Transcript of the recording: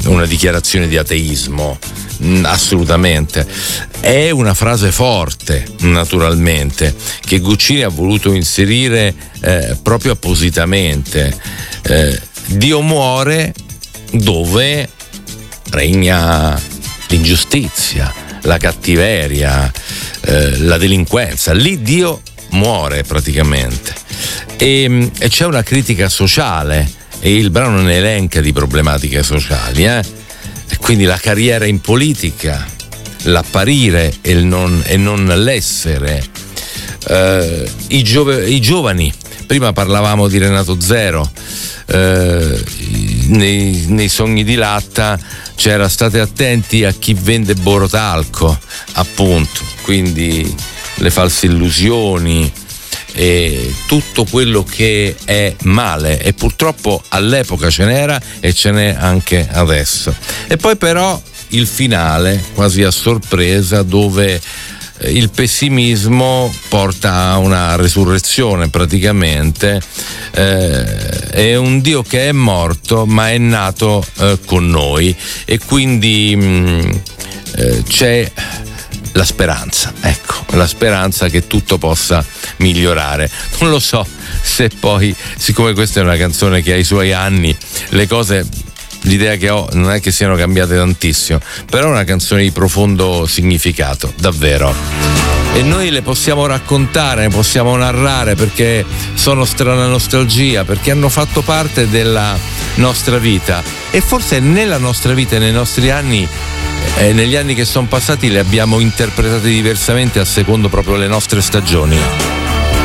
una dichiarazione di ateismo, assolutamente. È una frase forte, naturalmente, che Guccini ha voluto inserire proprio appositamente. Dio muore dove regna l'ingiustizia, la cattiveria, la delinquenza. Lì Dio muore praticamente. E c'è una critica sociale, e il brano ne elenca di problematiche sociali, E quindi la carriera in politica, l'apparire e non l'essere, i giovani. Prima parlavamo di Renato Zero, nei Sogni di Latta c'era state attenti a chi vende borotalco, appunto, quindi le false illusioni e tutto quello che è male, e purtroppo all'epoca ce n'era e ce n'è anche adesso. E poi però il finale, quasi a sorpresa, dove il pessimismo porta a una resurrezione praticamente. È un Dio che è morto ma è nato con noi, e quindi c'è la speranza, ecco, la speranza che tutto possa migliorare. Non lo so se poi, siccome questa è una canzone che ha i suoi anni, le cose, l'idea che ho non è che siano cambiate tantissimo, però è una canzone di profondo significato, davvero. E noi le possiamo raccontare, ne possiamo narrare, perché sono strana nostalgia, perché hanno fatto parte della nostra vita, e forse nella nostra vita e nei nostri anni, negli anni che sono passati, le abbiamo interpretate diversamente a secondo proprio le nostre stagioni.